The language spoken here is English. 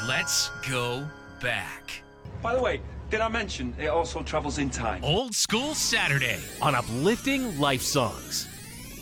Let's go back. By the way, did I mention it also travels in time? Old School Saturday. On Uplifting Life Songs.